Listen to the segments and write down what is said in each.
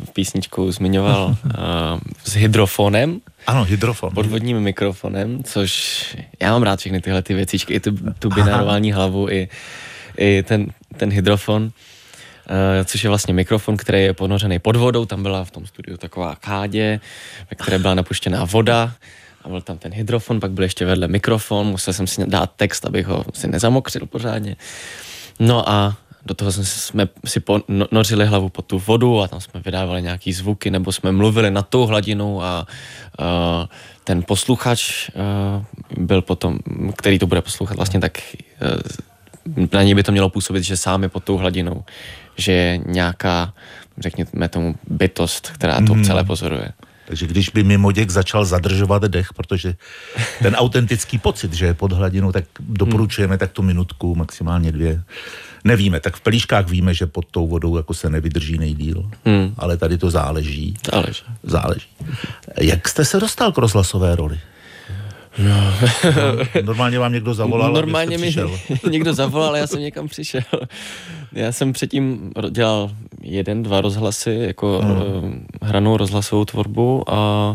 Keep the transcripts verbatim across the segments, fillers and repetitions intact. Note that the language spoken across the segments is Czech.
písničkou zmiňoval, uh, s hydrofonem. Ano, hydrofon. Podvodním mikrofonem, což já mám rád všechny tyhle ty věcičky, i tu, tu binárální hlavu, i, i ten, ten hydrofon, uh, což je vlastně mikrofon, který je ponořený pod vodou. Tam byla v tom studiu taková kádě, ve které byla napuštěná voda a byl tam ten hydrofon, pak byl ještě vedle mikrofon, musel jsem si dát text, abych ho si nezamokřil pořádně. No a do toho jsme, jsme si ponořili hlavu pod tu vodu a tam jsme vydávali nějaký zvuky, nebo jsme mluvili nad tou hladinou a uh, ten posluchač uh, byl potom, který to bude poslouchat vlastně, tak uh, na něj by to mělo působit, že sám je pod tou hladinou, že je nějaká, řekněme tomu, bytost, která to hmm. celé pozoruje. Takže když by mimoděk začal zadržovat dech, protože ten autentický pocit, že je pod hladinou, tak doporučujeme hmm. tak tu minutku, maximálně dvě. Nevíme, tak v pelíškách víme, že pod tou vodou jako se nevydrží nejdýl, hmm. ale tady to záleží. Záleží. Záleží. Jak jste se dostal k rozhlasové roli? No. No, normálně vám někdo zavolal, normálně mi někdo zavolal, ale já jsem někam přišel. Já jsem předtím dělal jeden, dva rozhlasy, jako hmm. hranou rozhlasovou tvorbu a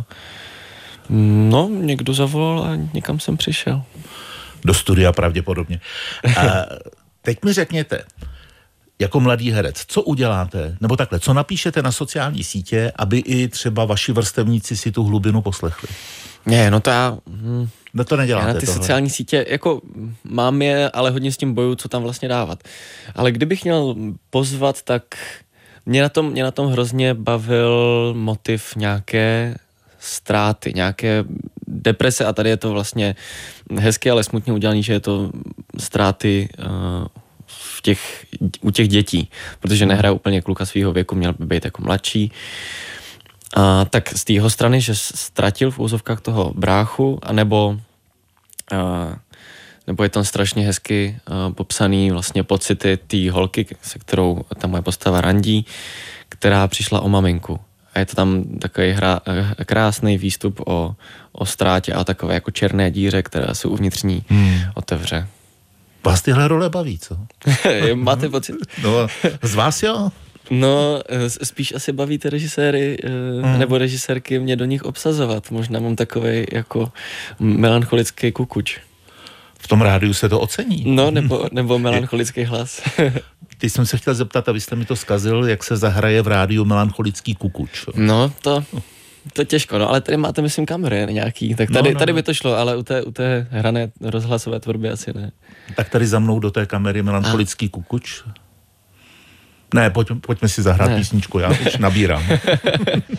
no, někdo zavolal a někam jsem přišel. Do studia pravděpodobně. A teď mi řekněte, jako mladý herec, co uděláte, nebo takhle, co napíšete na sociální sítě, aby i třeba vaši vrstevníci si tu hlubinu poslechli? Ne, no to já... Hm, no to neděláte já na ty tohle. Sociální sítě, jako mám je, ale hodně s tím bojuju, co tam vlastně dávat. Ale kdybych měl pozvat, tak mě na tom, mě na tom hrozně bavil motiv nějaké ztráty, nějaké deprese a tady je to vlastně hezky, ale smutně udělaný, že je to ztráty uh, v těch, u těch dětí, protože nehraje úplně kluka svýho věku, měl by být jako mladší. A tak z té jeho strany, že ztratil v úzovkách toho bráchu, anebo a, nebo je tam strašně hezky a, popsaný vlastně pocity té holky, se kterou ta moje postava randí, která přišla o maminku. A je to tam takový hra, krásný výstup o, o ztrátě a takové jako černé díře, která se uvnitř ní hmm. otevře. Vás tyhle role baví, co? Máte pocit? No, z vás jo? No, spíš asi baví ty režiséry mm. nebo režisérky mě do nich obsazovat. Možná mám takovej jako melancholický kukuč. V tom rádiu se to ocení. No, nebo, nebo melancholický hlas. Teď jsem se chtěl zeptat, a vy jste mi to zkazil, jak se zahraje v rádiu melancholický kukuč. No, to... To je těžko, no, ale tady máte, myslím, kamery nějaký, tak tady, no, no, tady by to šlo, ale u té, u té hrané rozhlasové tvorby asi ne. Tak tady za mnou do té kamery melancholický kukuč. Ne, pojď, pojďme si zahrát ne. písničku, já už nabírám.